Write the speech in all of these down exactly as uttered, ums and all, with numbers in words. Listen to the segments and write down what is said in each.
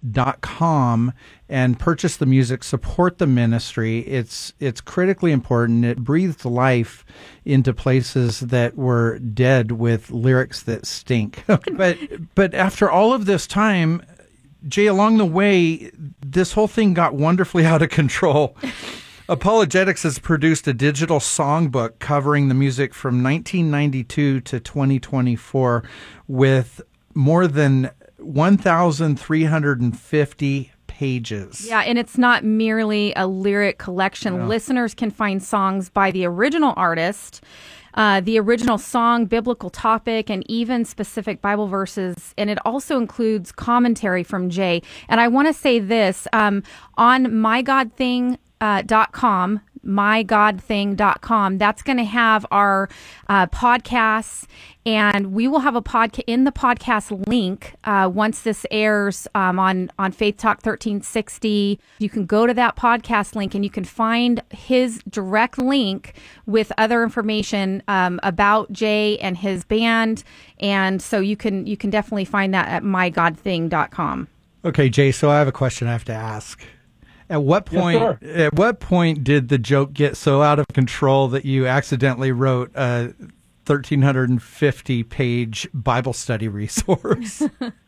dot com and purchase the music, support the ministry. It's it's critically important. It breathed life into places that were dead with lyrics that stink. but but after all of this time, Jay, along the way, this whole thing got wonderfully out of control. Apologetics has produced a digital songbook covering the music from nineteen ninety-two to twenty twenty-four with more than one thousand three hundred fifty pages. Yeah, and it's not merely a lyric collection. No. Listeners can find songs by the original artist, uh, the original song, biblical topic, and even specific Bible verses. And it also includes commentary from Jay. And I want to say this, um, on my god thing dot com, my god thing dot com, that's going to have our uh, podcasts, and we will have a podcast in the podcast link uh, once this airs um, on on Faith Talk thirteen sixty. You can go to that podcast link and you can find his direct link with other information um, about Jay and his band, and so you can you can definitely find that at my god thing dot com. Okay, Jay. So I have a question I have to ask. At what point? Yes, sir. At what point did the joke get so out of control that you accidentally wrote a thirteen fifty page Bible study resource?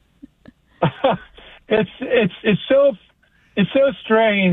it's it's it's so it's so strange,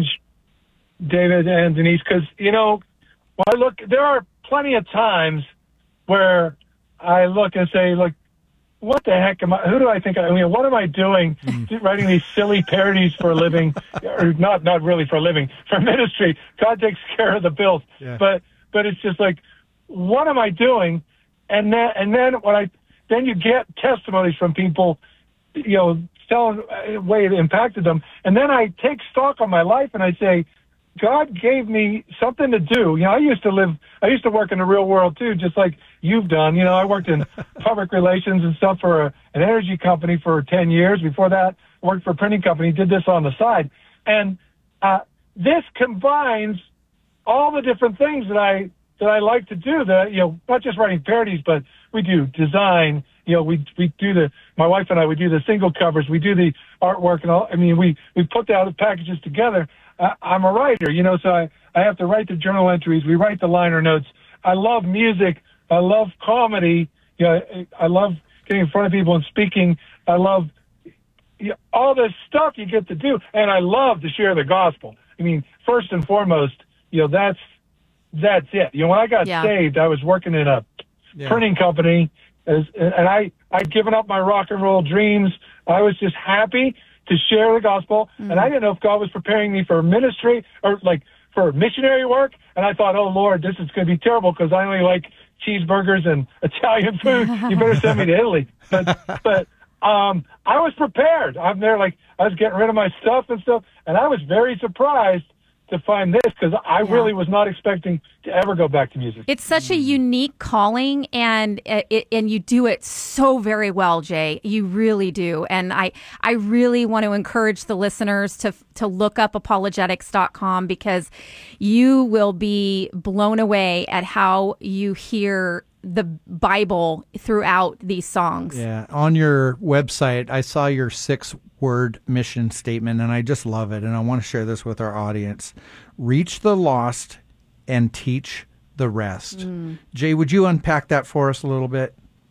David and Denise, because you know, when I look, there are plenty of times where I look and say, look, what the heck am I, who do I think I, I mean, what am I doing mm. writing these silly parodies for a living, or not, not really for a living, for ministry. God takes care of the bills. Yeah. But, but it's just like, what am I doing? And then, and then when I, then you get testimonies from people, you know, telling the way it impacted them. And then I take stock on my life and I say, God gave me something to do. You know, I used to live, I used to work in the real world too, just like you've done. You know, I worked in public relations and stuff for a, an energy company for ten years. Before that, I worked for a printing company, did this on the side. And uh, this combines all the different things that I, that I like to do, that, you know, not just writing parodies, but we do design. You know, we, we do the, my wife and I, we do the single covers, we do the artwork and all. I mean, we, we put out the packages together. I, I'm a writer, you know, so I, I have to write the journal entries. We write the liner notes. I love music. I love comedy. You know, I, I love getting in front of people and speaking. I love you know, all this stuff you get to do. And I love to share the gospel. I mean, first and foremost, you know, that's, that's it. You know, when I got yeah. saved, I was working in a yeah. printing company as, and I, I'd given up my rock and roll dreams. I was just happy to share the gospel. Mm. And I didn't know if God was preparing me for ministry or like for missionary work. And I thought, oh Lord, this is going to be terrible because I only like cheeseburgers and Italian food. You better send me to Italy. But, but, um, I was prepared. I'm there like I was getting rid of my stuff and stuff. And I was very surprised to find this because I yeah. really was not expecting to ever go back to music. It's such a unique calling, and it, and you do it so very well, Jay. You really do. And I, I really want to encourage the listeners to to look up apologetics dot com because you will be blown away at how you hear the Bible throughout these songs. Yeah. On your website, I saw your six word mission statement, and I just love it. And I want to share this with our audience. Reach the lost and teach the rest. Mm. Jay, would you unpack that for us a little bit?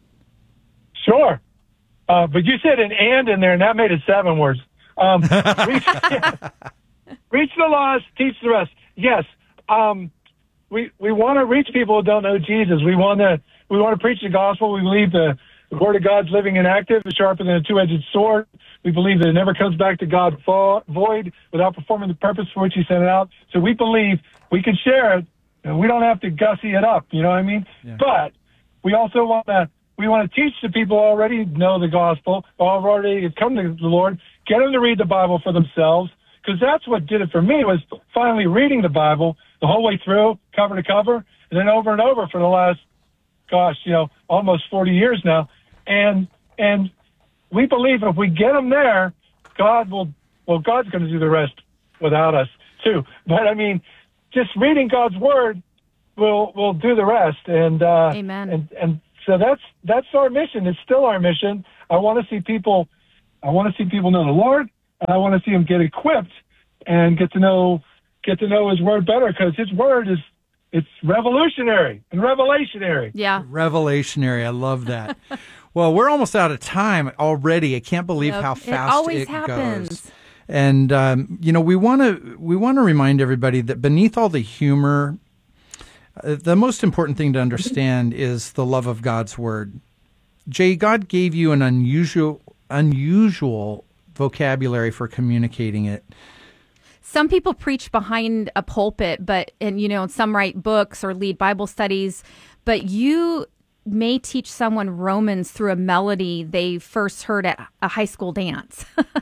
Sure. Uh, but you said an and in there, and that made it seven words. Um, reach, reach the lost, teach the rest. Yes. Um, we, we want to reach people who don't know Jesus. We want to, we want to preach the gospel. We believe the, the word of God's living and active, sharper than a two-edged sword. We believe that it never comes back to God void without performing the purpose for which he sent it out. So we believe we can share it, and we don't have to gussy it up. You know what I mean? Yeah. But we also want to, we want to teach the people who already know the gospel, already come to the Lord, get them to read the Bible for themselves, because that's what did it for me, was finally reading the Bible the whole way through, cover to cover, and then over and over for the last, gosh, you know, almost forty years now. And, and we believe if we get them there, God will, well, God's going to do the rest without us too. But I mean, just reading God's word will, will do the rest. And, uh, Amen. And, and so that's, that's our mission. It's still our mission. I want to see people, I want to see people know the Lord. And I want to see them get equipped and get to know get to know His Word better, because His Word is it's revolutionary and revelationary. Yeah. Revelationary. I love that. Well, we're almost out of time already. I can't believe Yep. how It fast always it happens. goes. And um, you know, we want to we want to remind everybody that beneath all the humor, uh, the most important thing to understand is the love of God's Word. Jay, God gave you an unusual unusual vocabulary for communicating it. Some people preach behind a pulpit, but, and, you know, some write books or lead Bible studies, but you may teach someone Romans through a melody they first heard at a high school dance,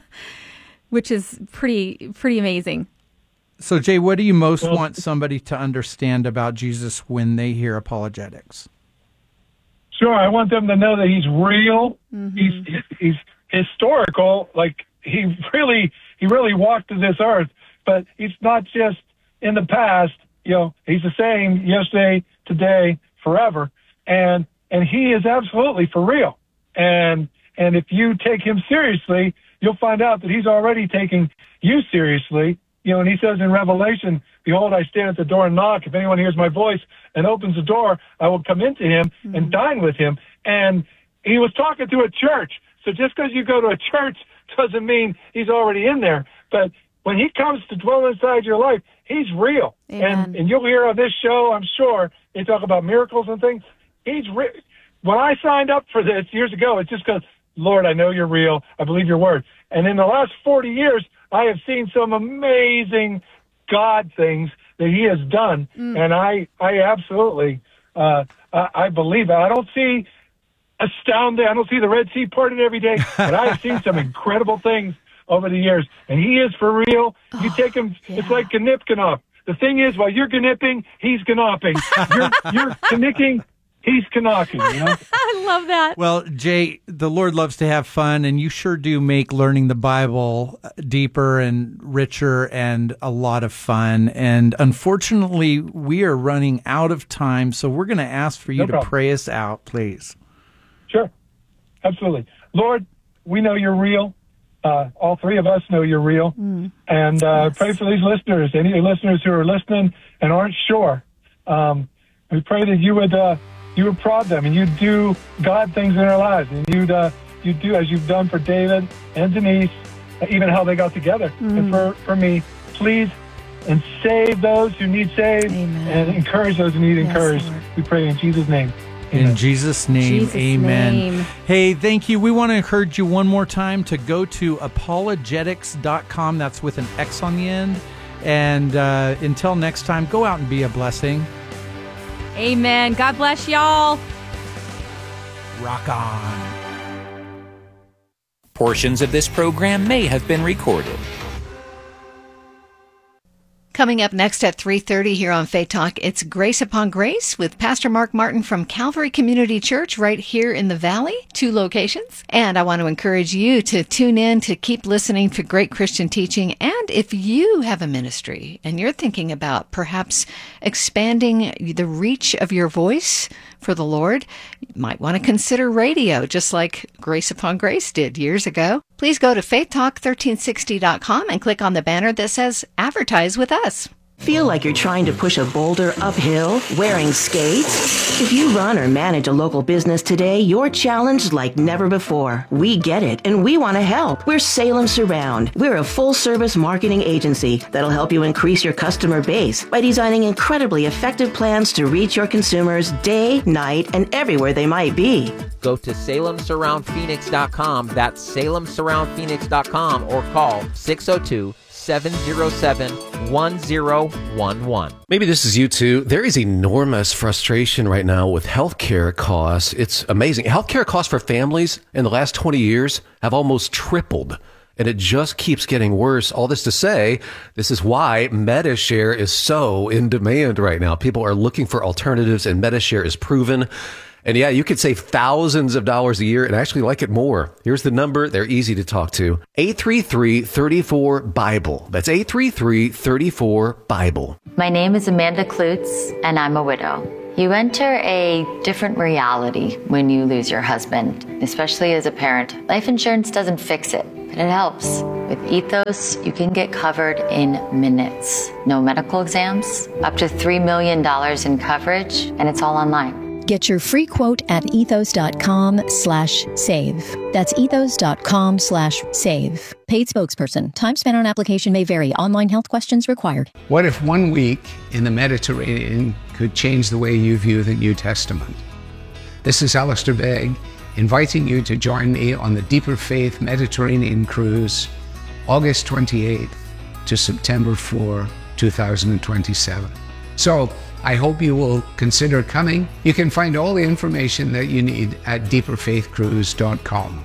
which is pretty, pretty amazing. So, Jay, what do you most Well, want somebody to understand about Jesus when they hear apologetics? Sure, I want them to know that He's real. Mm-hmm. He's He's historical. Like He really He really walked to this earth, but He's not just in the past. You know, He's the same yesterday, today, forever, and and He is absolutely for real. And and if you take Him seriously, you'll find out that He's already taking you seriously. You know, and He says in Revelation, "Behold, I stand at the door and knock. If anyone hears my voice and opens the door, I will come into him mm-hmm. and dine with him." And He was talking to a church. So just because you go to a church doesn't mean He's already in there. But when He comes to dwell inside your life, He's real. And and you'll hear on this show, I'm sure, they talk about miracles and things. He's real. When I signed up for this years ago, it's just because, Lord, I know You're real. I believe Your Word. And in the last forty years, I have seen some amazing God things that He has done. Mm. And I, I absolutely, uh, I, I believe it. I don't see astounding. I don't see the Red Sea parted every day, but I've seen some incredible things over the years. And He is for real. Oh, you take Him, yeah. It's like Gnip-Gnop. The thing is, while you're gnipping, He's gnopping. You're, you're knicking, He's knocking, you know? I love that. Well, Jay, the Lord loves to have fun, and you sure do make learning the Bible deeper and richer and a lot of fun. And unfortunately, we are running out of time, so we're going to ask for you No to problem. pray us out, please. Sure. Absolutely. Lord, we know You're real. Uh, all three of us know You're real. Mm. And uh, yes. pray for these listeners, any listeners who are listening and aren't sure. Um, we pray that You would... Uh, You would prod them, and you'd do God things in their lives, and you'd uh, you'd do as You've done for David and Denise, even how they got together. Mm. And for, for me, please, and save those who need saved, Amen. And encourage those who need yes, encouraged. Lord. We pray in Jesus' name. Amen. In Jesus' name, Jesus' amen. Name. Hey, thank you. We want to encourage you one more time to go to apologetics dot com. That's with an X on the end. And uh, until next time, go out and be a blessing. Amen. God bless y'all. Rock on. Portions of this program may have been recorded. Coming up next at three thirty here on Faith Talk, it's Grace Upon Grace with Pastor Mark Martin from Calvary Community Church right here in the Valley, two locations. And I want to encourage you to tune in to keep listening for great Christian teaching. And if you have a ministry and you're thinking about perhaps expanding the reach of your voice for the Lord, you might want to consider radio, just like Grace Upon Grace did years ago. Please go to faith talk thirteen sixty dot com and click on the banner that says Advertise with Us. Feel like you're trying to push a boulder uphill wearing skates? If you run or manage a local business today, you're challenged like never before. We get it, and we want to help. We're Salem Surround. We're a full-service marketing agency that'll help you increase your customer base by designing incredibly effective plans to reach your consumers day, night, and everywhere they might be. Go to salem surround phoenix dot com. That's salem surround phoenix dot com, or call six oh two, seven oh seven, one oh one one. Maybe this is you too. There is enormous frustration right now with healthcare costs. It's amazing. Healthcare costs for families in the last twenty years have almost tripled, and it just keeps getting worse. All this to say, this is why Medi-Share is so in demand right now. People are looking for alternatives, and Medi-Share is proven. And yeah, you could save thousands of dollars a year and actually like it more. Here's the number. They're easy to talk to. eight three three, three four, Bible. That's eight three three, three four, Bible. My name is Amanda Klutz, and I'm a widow. You enter a different reality when you lose your husband, especially as a parent. Life insurance doesn't fix it. and it helps. With Ethos, you can get covered in minutes. No medical exams, up to three million dollars in coverage, and it's all online. Get your free quote at ethos.com slash save. That's ethos.com slash save. Paid spokesperson. Time spent on application may vary. Online health questions required. What if one week in the Mediterranean could change the way you view the New Testament? This is Alistair Begg, inviting you to join me on the Deeper Faith Mediterranean Cruise, August twenty-eighth to September fourth, two thousand twenty-seven. So, I hope you will consider coming. You can find all the information that you need at deeper faith cruise dot com.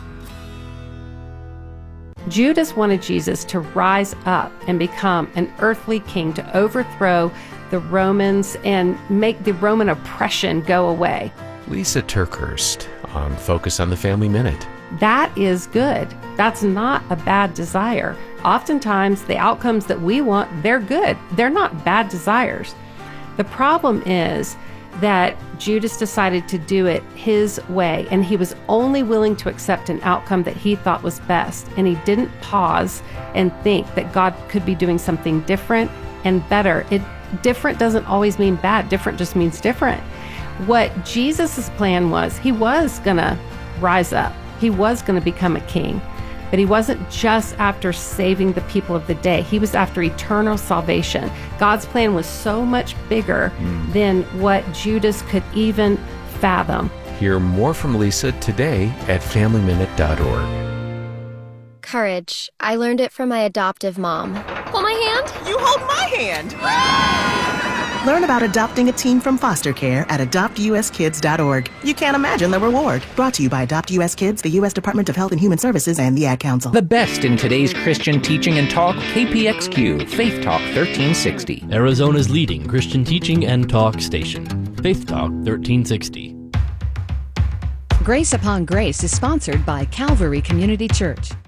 Judas wanted Jesus to rise up and become an earthly king, to overthrow the Romans and make the Roman oppression go away. Lisa TerKeurst on Focus on the Family Minute. That is good. That's not a bad desire. Oftentimes, the outcomes that we want, they're good. They're not bad desires. The problem is that Judas decided to do it his way, and he was only willing to accept an outcome that he thought was best, and he didn't pause and think that God could be doing something different and better. It different doesn't always mean bad. Different just means different. What Jesus's plan was, he was going to rise up. He was going to become a king. But he wasn't just after saving the people of the day. He was after eternal salvation. God's plan was so much bigger mm. than what Judas could even fathom. Hear more from Lisa today at family minute dot org. Courage. I learned it from my adoptive mom. Hold my hand. You hold my hand. Learn about adopting a teen from foster care at adopt u s kids dot org. You can't imagine the reward. Brought to you by Adopt U S Kids, the U S Department of Health and Human Services, and the Ad Council. The best in today's Christian teaching and talk, K P X Q, Faith Talk thirteen sixty. Arizona's leading Christian teaching and talk station. Faith Talk thirteen sixty. Grace Upon Grace is sponsored by Calvary Community Church.